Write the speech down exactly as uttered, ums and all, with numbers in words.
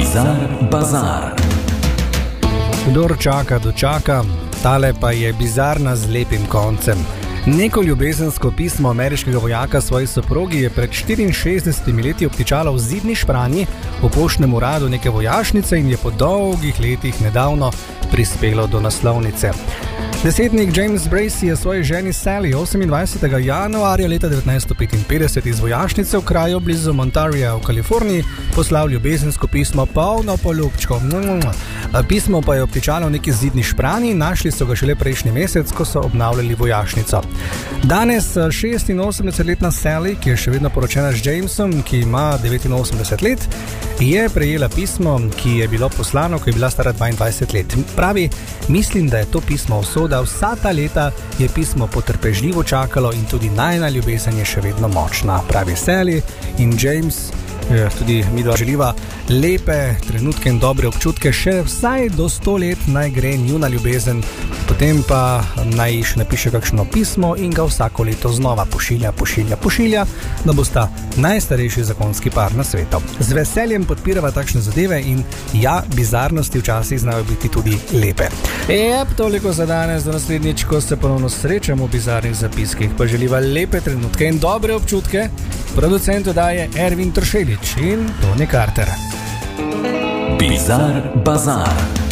Bizar Bazar. Kdor čaka, dočaka, tale pa je bizarna z lepim koncem. Neko ljubezensko pismo ameriškega vojaka svoji soprogi je pred štiriinšestdesetimi leti obtičalo v zidni špranji v poštnem uradu neke vojašnice in je po dolgih letih nedavno prispelo do naslovnice. Desetnik James Bracey je svoji ženi Sally osemindvajsetega januarja leta devetnajststo petinpetdeset iz vojašnice v kraju blizu Montarija v Kaliforniji poslal ljubezensko pismo polno poljubčkov. Pismo pa je obtičalo v neki zidni špranji, našli so ga šele prejšnji mesec, ko so obnavljali vojašnico. Danes šestinosemdesetletna Sally, ki je še vedno poročena z Jamesom, ki ima devetinosemdeset let, je prejela pismo, ki je bilo poslano, ko je bila stara dvaindvajset let. Pravi, mislim, da je to pismo usoda, vsa ta leta je pismo potrpežljivo čakalo in tudi najina ljubezen je še vedno močna. Pravi Sally in James, tudi mi dva želiva lepe trenutke in dobre občutke, še vsaj do sto let naj gre njuna ljubezen, potem pa naj še napiše kakšno pismo in ga vsako leto znova pošilja, pošilja, pošilja, da bosta najstarejši zakonski par na svetu. Z veseljem podpirava takšne zadeve in ja, bizarnosti včasih znajo biti tudi lepe. Jep, toliko za danes, do naslednjič, ko se ponovno srečamo v bizarnih zapiskih, pa želiva lepe trenutke in dobre občutke. Producent oddaje Ervin Tršelič in Toni Karter. Bizar Bazar.